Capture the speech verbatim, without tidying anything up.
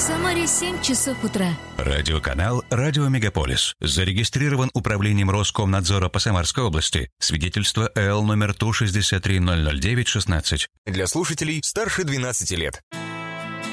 Самаре семь часов утра. Радиоканал «Радио Мегаполис». Зарегистрирован Управлением Роскомнадзора по Самарской области. Свидетельство эл номер Ту шестьдесят три ноль ноль девять шестнадцать. Для слушателей старше двенадцати лет.